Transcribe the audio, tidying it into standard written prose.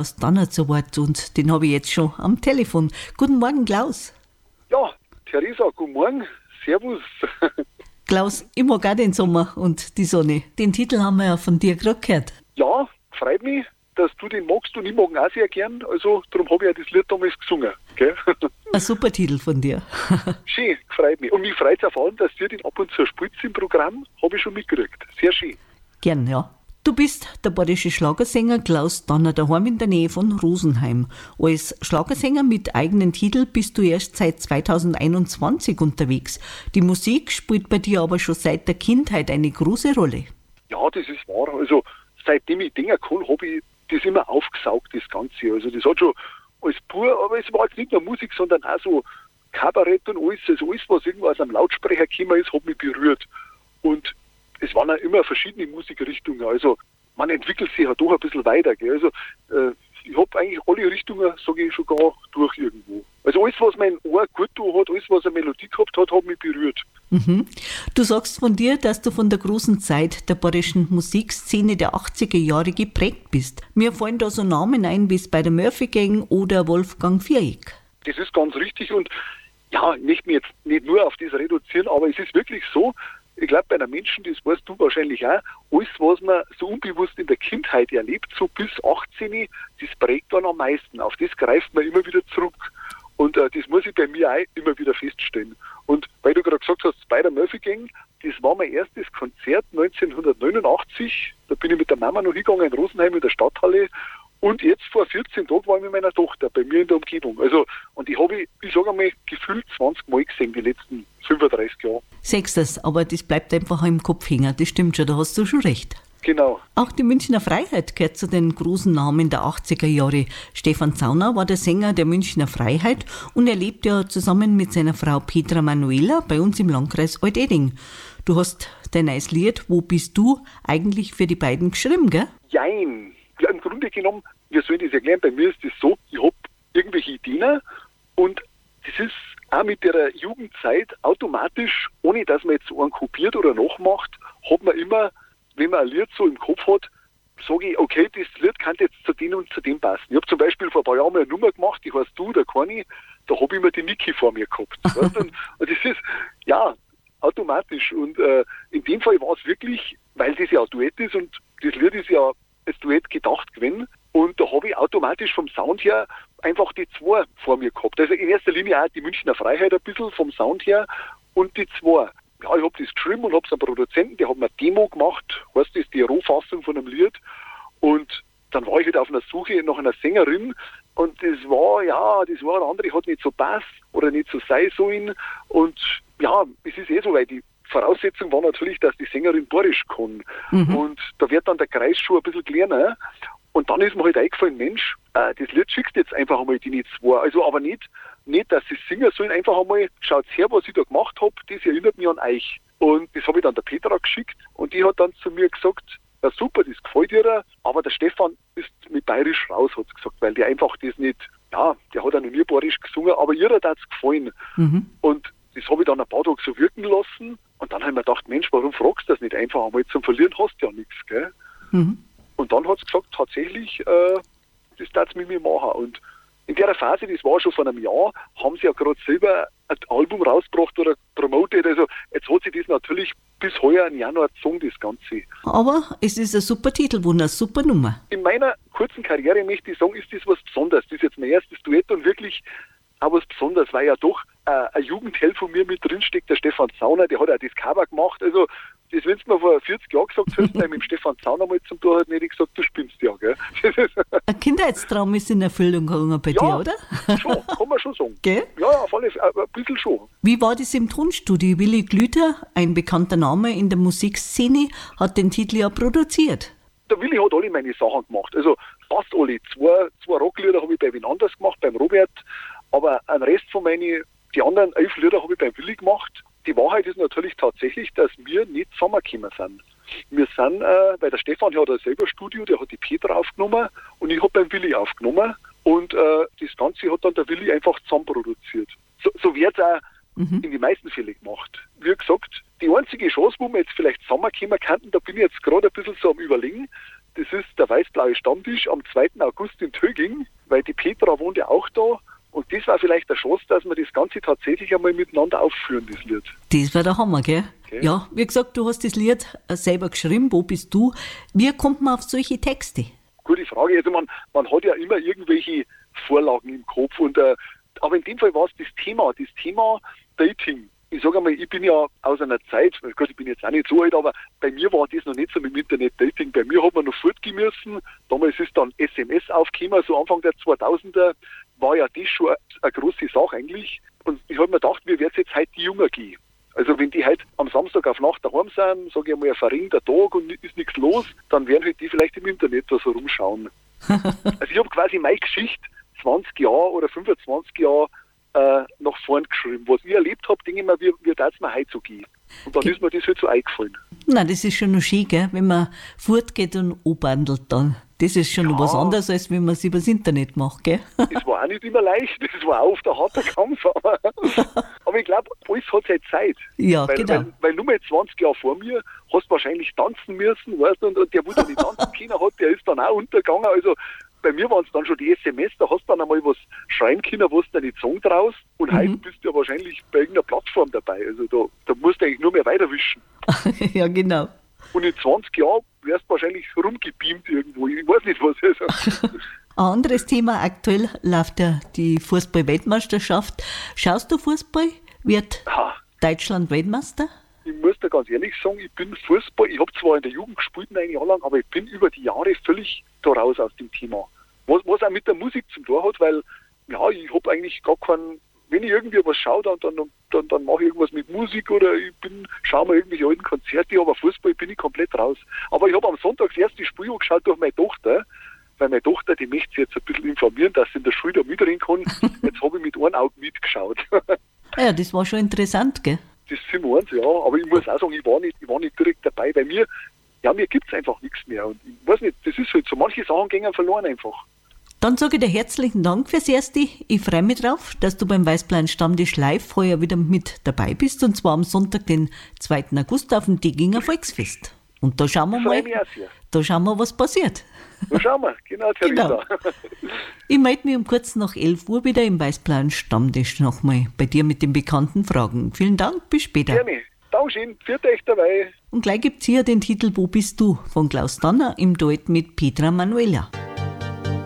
Klaus Danner zu Wort und den habe ich jetzt schon am Telefon. Guten Morgen, Klaus. Ja, Theresa, guten Morgen. Servus. Klaus, ich mag auch den Sommer und die Sonne. Den Titel haben wir ja von dir gerade gehört. Ja, freut mich, dass du den magst und ich mag ihn auch sehr gern. Also darum habe ich ja das Lied damals gesungen. Gell? Ein super Titel von dir. Schön, freut mich. Und mich freut es auf allem, dass ihr den ab und zu spielt im Programm. Habe ich schon mitgekriegt. Sehr schön. Gern, ja. Du bist der bayerische Schlagersänger Klaus Danner, daheim in der Nähe von Rosenheim. Als Schlagersänger mit eigenen Titel bist du erst seit 2021 unterwegs. Die Musik spielt bei dir aber schon seit der Kindheit eine große Rolle. Ja, das ist wahr. Also seitdem ich denken kann, habe ich das immer aufgesaugt, das Ganze. Also das hat schon als pur, aber es war jetzt nicht nur Musik, sondern auch so Kabarett und alles. Also alles, was irgendwo aus einem Lautsprecher gekommen ist, hat mich berührt. Und es waren auch immer verschiedene Musikrichtungen. Also man entwickelt sich ja doch ein bisschen weiter. Gell? Also ich habe eigentlich alle Richtungen, sage ich schon gar, durch irgendwo. Also alles, was mein Ohr gut tun hat, alles, was eine Melodie gehabt hat, hat mich berührt. Mhm. Du sagst von dir, dass du von der großen Zeit der bayerischen Musikszene der 80er Jahre geprägt bist. Mir fallen da so Namen ein wie bei der Murphy Gang oder Wolfgang Viereck. Das ist ganz richtig und ja, ich möchte mich jetzt nicht nur auf das reduzieren, aber es ist wirklich so, ich glaube, bei einem Menschen, das weißt du wahrscheinlich auch, alles, was man so unbewusst in der Kindheit erlebt, so bis 18, das prägt dann am meisten. Auf das greift man immer wieder zurück. Und das muss ich bei mir auch immer wieder feststellen. Und weil du gerade gesagt hast, bei der Murphy Gang, das war mein erstes Konzert 1989. Da bin ich mit der Mama noch hingegangen in Rosenheim in der Stadthalle. Und jetzt vor 14 Tagen war ich mit meiner Tochter bei mir in der Umgebung. Also, und die habe ich sage einmal, gefühlt 20 Mal gesehen, die letzten 35 Jahre. Sechstes, aber das bleibt einfach im Kopf hängen. Das stimmt schon, da hast du schon recht. Genau. Auch die Münchner Freiheit gehört zu den großen Namen der 80er Jahre. Stefan Zauner war der Sänger der Münchner Freiheit und er lebt ja zusammen mit seiner Frau Petra Manuela bei uns im Landkreis Alt-Eding. Du hast dein neues Lied, Wo bist du, eigentlich für die beiden geschrieben, gell? Jein. Ja, im Grunde genommen, wir sollen das erklären, bei mir ist das so, ich habe irgendwelche Ideen und das ist auch mit der Jugendzeit automatisch, ohne dass man jetzt so einen kopiert oder nachmacht, hat man immer, wenn man ein Lied so im Kopf hat, sage ich, okay, das Lied kann jetzt zu dem und zu dem passen. Ich habe zum Beispiel vor ein paar Jahren mal eine Nummer gemacht, die heißt Du, der Corny, da habe ich immer die Niki vor mir gehabt. Weißt? Und das ist, ja, automatisch. Und in dem Fall war es wirklich, weil das ja ein Duett ist und das Lied ist ja als Duett gedacht gewesen. Und da habe ich automatisch vom Sound her einfach die zwei vor mir gehabt. Also in erster Linie auch die Münchner Freiheit ein bisschen vom Sound her und die zwei. Ja, ich habe das geschrieben und habe es einem Produzenten, der hat mir eine Demo gemacht, heißt das, die Rohfassung von einem Lied. Und dann war ich wieder auf einer Suche nach einer Sängerin und das war eine andere, hat nicht so passt oder nicht so sein sollen. Und ja, es ist so, weil die Voraussetzung war natürlich, dass die Sängerin Bayerisch kann. Mhm. Und da wird dann der Kreis schon ein bisschen kleiner. Und dann ist mir halt eingefallen, Mensch, das Lied schickst jetzt einfach einmal die nicht zwei. Also aber nicht, dass sie singen sollen, einfach einmal, schaut her, was ich da gemacht habe, das erinnert mich an euch. Und das habe ich dann der Petra geschickt und die hat dann zu mir gesagt, ja super, das gefällt ihr, aber der Stefan ist mit Bayerisch raus, hat sie gesagt, weil der einfach das nicht, ja, der hat auch noch nie Bayerisch gesungen, aber ihr hat es gefallen. Mhm. Und das habe ich dann ein paar Tage so wirken lassen und dann habe ich mir gedacht, Mensch, warum fragst du das nicht einfach einmal, zum Verlieren hast du ja nichts, gell? Mhm. Und dann hat sie gesagt, tatsächlich, das darf sie mit mir machen. Und in der Phase, das war schon vor einem Jahr, haben sie ja gerade selber ein Album rausgebracht oder promotet. Also jetzt hat sie das natürlich bis heuer im Januar gezogen, das Ganze. Aber es ist ein super Titel, eine super Nummer. In meiner kurzen Karriere möchte ich sagen, ist das was Besonderes. Das ist jetzt mein erstes Duett und wirklich auch was Besonderes, weil ja doch ein Jugendheld von mir mit drinsteckt, der Stefan Zauner, der hat auch das Cover gemacht. Also das, wenn du mir vor 40 Jahren gesagt hast, mit dem Stefan Zauner mal zum Tor, hätte ich gesagt, du spinnst ja, gell? Ein Kindheitstraum ist in Erfüllung gegangen bei dir, oder? Schon, kann man schon sagen. Gell? Ja, auf alle Fälle, ein bisschen schon. Wie war das im Tonstudio? Willi Glüter, ein bekannter Name in der Musikszene, hat den Titel ja produziert. Der Willi hat alle meine Sachen gemacht, also fast alle. Zwei Rocklieder habe ich bei wen anders gemacht, beim Robert, aber ein Rest von die anderen 11 Lieder habe ich beim Willi gemacht. Die Wahrheit ist natürlich tatsächlich, dass wir nicht zusammengekommen sind. Wir sind, weil der Stefan hat ein selber Studio, der hat die Petra aufgenommen und ich habe beim Willi aufgenommen und das Ganze hat dann der Willi einfach zusammen produziert. So wird es auch in den meisten Fällen gemacht. Wie gesagt, die einzige Chance, wo wir jetzt vielleicht zusammenkommen könnten, da bin ich jetzt gerade ein bisschen so am Überlegen, das ist der weiß-blaue Stammtisch am 2. August in Töging, weil die Petra wohnt ja auch da. Und das war vielleicht eine Chance, dass wir das Ganze tatsächlich einmal miteinander aufführen, das Lied. Das war der Hammer, gell? Okay. Ja, wie gesagt, du hast das Lied selber geschrieben. Wo bist du? Wie kommt man auf solche Texte? Gute Frage. Also man hat ja immer irgendwelche Vorlagen im Kopf. Aber in dem Fall war es das Thema Dating. Ich sage einmal, ich bin ja aus einer Zeit, Gott, ich bin jetzt auch nicht so alt, aber bei mir war das noch nicht so mit dem Internet-Dating. Bei mir hat man noch fortgehen müssen. Damals ist dann SMS aufgekommen, so Anfang der 2000er war ja das schon eine große Sache eigentlich. Und ich habe mir gedacht, wie wird es jetzt heute die Jungen gehen? Also wenn die halt am Samstag auf Nacht daheim sind, sage ich einmal, ein verringter Tag und ist nichts los, dann werden halt die vielleicht im Internet da so rumschauen. Also ich habe quasi meine Geschichte 20 Jahre oder 25 Jahre nach vorn geschrieben. Was ich erlebt habe, denke ich mir, wie darf es mir heute so gehen? Und dann ist mir das halt so eingefallen. Nein, das ist schon noch schön, gell? Wenn man fortgeht und anbandelt dann. Das ist schon noch was anderes, als wenn man es übers Internet macht, gell? Das war auch nicht immer leicht, das war auch oft ein harter Kampf, aber ich glaube, alles hat seine Zeit. Ja, genau. Weil nur mal 20 Jahre vor mir hast du wahrscheinlich tanzen müssen, weißt du, und der, wo dann nicht tanzen können hat, der ist dann auch untergegangen. Also bei mir waren es dann schon die SMS, da hast du dann einmal was schreiben können, was du nicht Song draus und heute bist du ja wahrscheinlich bei irgendeiner Plattform dabei. Also da musst du eigentlich nur mehr weiterwischen. Ja, genau. Und in 20 Jahren wärst du wahrscheinlich rumgebeamt irgendwo. Ich weiß nicht, was es ist. Ein anderes Thema, aktuell läuft ja die Fußball-Weltmeisterschaft. Schaust du Fußball? Wird Deutschland Weltmeister? Ich muss dir ganz ehrlich sagen, ich bin Fußball, ich habe zwar in der Jugend gespielt, 9 Jahre lang, aber ich bin über die Jahre völlig da raus aus dem Thema. Was auch mit der Musik zu tun hat, weil ja, ich habe eigentlich gar keinen, wenn ich irgendwie was schaue, dann mache ich irgendwas mit Musik oder schaue mir irgendwelche alten Konzerte, aber Fußball bin ich komplett raus. Aber ich habe am Sonntag das erste Spiel angeschaut durch meine Tochter, weil meine Tochter, die möchte sich jetzt ein bisschen informieren, dass sie in der Schule da mitreden kann. Jetzt habe ich mit einem Auge mitgeschaut. Ja, das war schon interessant, gell? Das sind wir eins, ja. Aber ich muss auch sagen, ich war nicht direkt dabei. Bei mir gibt es einfach nichts mehr. Und ich weiß nicht, das ist halt so, manche Sachen gehen verloren einfach. Dann sage ich dir herzlichen Dank fürs Erste. Ich freue mich drauf, dass du beim Weißblauen Stammtisch live heuer wieder mit dabei bist. Und zwar am Sonntag, den 2. August auf dem Deginger Volksfest. Und da schauen wir mal, was passiert. Da schauen wir, genau, Theresa. Genau. Ich melde mich um kurz nach 11 Uhr wieder im Weißblauen Stammtisch nochmal bei dir mit den bekannten Fragen. Vielen Dank, bis später. Gerne. Dankeschön, für euch dabei. Und gleich gibt's hier den Titel Wo bist du? Von Klaus Danner im Duett mit Petra Manuela.